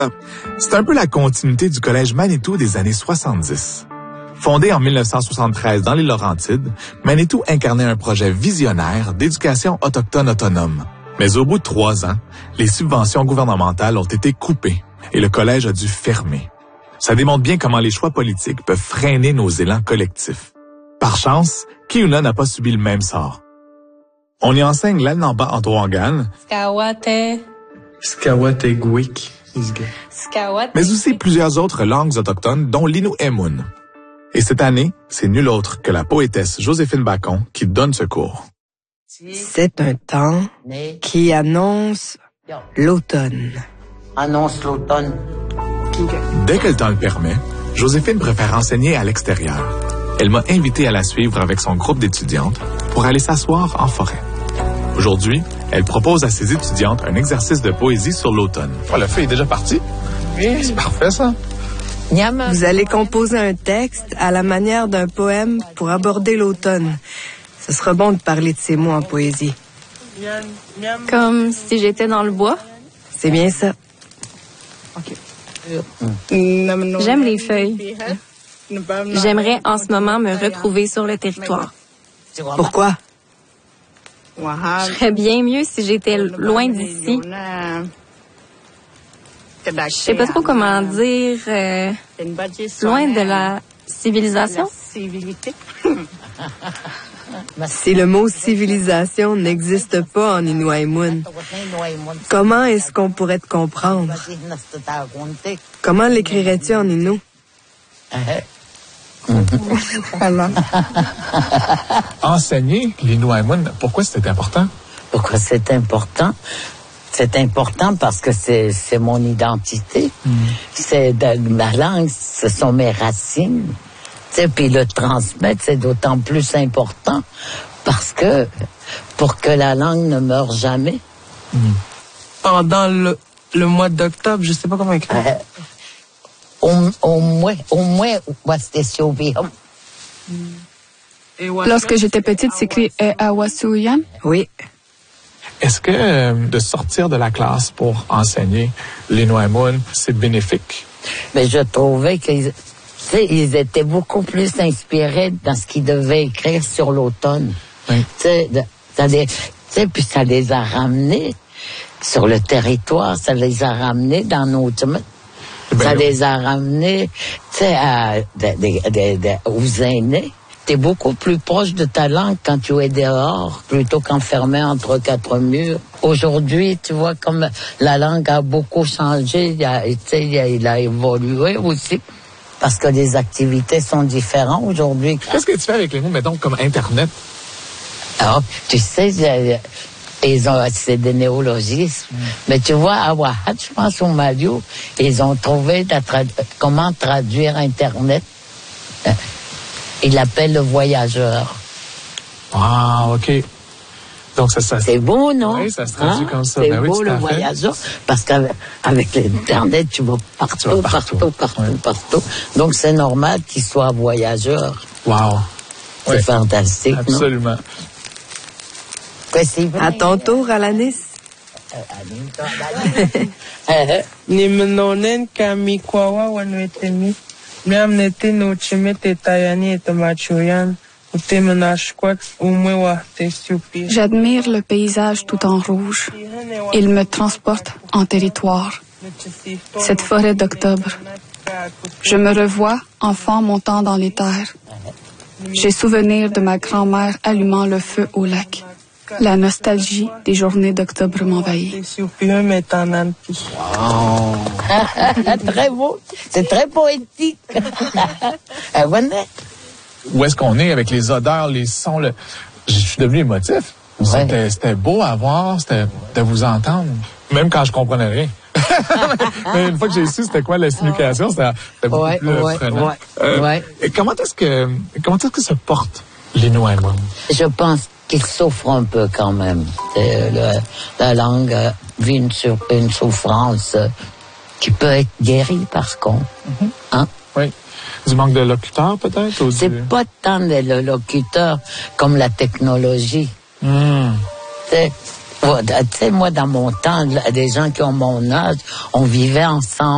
C'est un peu la continuité du collège Manitou des années 70. Fondé en 1973 dans les Laurentides, Manitou incarnait un projet visionnaire d'éducation autochtone autonome. Mais au bout de 3 ans, les subventions gouvernementales ont été coupées et le collège a dû fermer. Ça démontre bien comment les choix politiques peuvent freiner nos élans collectifs. Par chance, Kiuna n'a pas subi le même sort. On y enseigne l'Alnamba en Toangan, mais aussi plusieurs autres langues autochtones, dont l'Inu-Emun. Et cette année, c'est nul autre que la poétesse Joséphine Bacon qui donne ce cours. C'est un temps qui annonce l'automne. Annonce l'automne. Dès que le temps le permet, Joséphine préfère enseigner à l'extérieur. Elle m'a invité à la suivre avec son groupe d'étudiantes pour aller s'asseoir en forêt. Aujourd'hui, elle propose à ses étudiantes un exercice de poésie sur l'automne. Oh, le feu est déjà parti? Oui, c'est parfait, ça. Vous allez composer un texte à la manière d'un poème pour aborder l'automne. Ce sera bon de parler de ces mots en poésie. Comme si j'étais dans le bois? C'est bien ça. J'aime les feuilles. J'aimerais en ce moment me retrouver sur le territoire. Pourquoi? Je serais bien mieux si j'étais loin d'ici. Je sais pas trop comment dire. Loin de la civilisation. Si le mot civilisation n'existe pas en Inuaimun, comment est-ce qu'on pourrait te comprendre? Comment l'écrirais-tu en Innu? Enseigner l'Inuaimun, pourquoi c'était important? Pourquoi c'est important? C'est important parce que c'est mon identité. C'est ma langue, ce sont mes racines. Puis le transmettre, c'est d'autant plus important parce que pour que la langue ne meure jamais. Pendant le mois d'octobre, je sais pas comment écrire. Au moins, Lorsque j'étais petite, c'est écrit Awasuyan. Oui. Est-ce que de sortir de la classe pour enseigner l'Inuaimun, c'est bénéfique? Mais je trouvais qu'ils ils étaient beaucoup plus inspirés dans ce qu'ils devaient écrire sur l'automne. Oui. Puis ça les a ramenés sur le territoire, ça les a ramenés dans nos... Ça les a ramenés, aux aînés. T'es beaucoup plus proche de ta langue quand tu es dehors, plutôt qu'enfermé entre 4 murs. Aujourd'hui, tu vois, comme la langue a beaucoup changé, il a évolué aussi, parce que les activités sont différentes aujourd'hui. Qu'est-ce que tu fais avec les mots, mettons, comme Internet? Alors, tu sais, c'est des néologismes. Mais tu vois, à Wahat, je pense au Maliou, ils ont trouvé comment traduire Internet. Ils l'appellent le voyageur. Ah, OK. Donc, ça c'est beau, non? Oui, ça se traduit comme ça. C'est beau, le voyageur, parce qu'avec l'Internet, tu vas partout. Donc, c'est normal qu'il soit voyageur. Wow. C'est fantastique, absolument. Non? À ton tour, Alanis. Nimnonen kamikwawa wanwetemi. Miamnete no chimete tayani et machuyan. J'admire le paysage tout en rouge. Il me transporte en territoire. Cette forêt d'octobre. Je me revois, enfant montant dans les terres. J'ai souvenir de ma grand-mère allumant le feu au lac. La nostalgie des journées d'octobre m'envahit. Oh. Très beau. C'est très poétique. Où est-ce qu'on est avec les odeurs, les sons? Je suis devenu émotif. Ouais. C'était beau à voir, c'était de vous entendre. Même quand je comprenais rien. Mais une fois que j'ai su c'était quoi la signification, c'était beaucoup plus prenant. Et comment est-ce que se porte l'Inuaimun? Je pense qu'il souffre un peu quand même. La langue vit une souffrance qui peut être guérie par contre. Hein? Oui. Du manque de locuteurs, peut-être? C'est pas tant de locuteurs comme la technologie. Tu sais, moi, dans mon temps, des gens qui ont mon âge, on vivait ensemble.